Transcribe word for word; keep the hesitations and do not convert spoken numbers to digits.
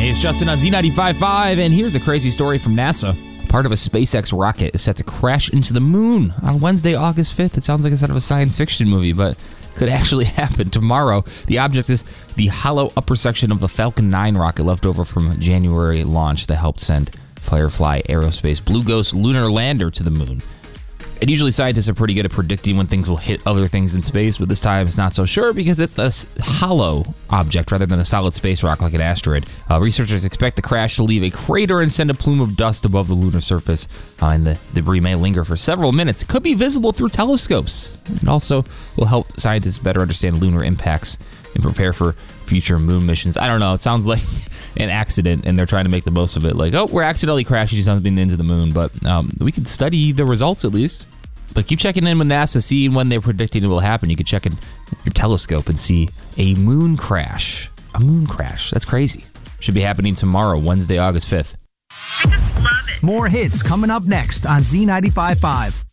Hey, it's Justin on Z ninety-five point five, and here's a crazy story from NASA. Part of a SpaceX rocket is set to crash into the moon on Wednesday, August fifth. It sounds like it's out of a science fiction movie, but could actually happen tomorrow. The object is the hollow upper section of the Falcon nine rocket left over from a January launch that helped send Firefly Aerospace Blue Ghost lunar lander to the moon. And usually scientists are pretty good at predicting when things will hit other things in space, but this time it's not so sure because it's a hollow object rather than a solid space rock like an asteroid. Uh, researchers expect the crash to leave a crater and send a plume of dust above the lunar surface, uh, and the debris may linger for several minutes. It could be visible through telescopes. It also will help scientists better understand lunar impacts and prepare for future moon missions. I don't know, it sounds like an accident and they're trying to make the most of it. Like, oh, we're accidentally crashing something into the moon, but um, we can study the results at least. But keep checking in with NASA, seeing when they're predicting it will happen. You can check in your telescope and see a moon crash. A moon crash. That's crazy. Should be happening tomorrow, Wednesday, August fifth. I just love it. More hits coming up next on Z ninety-five point five.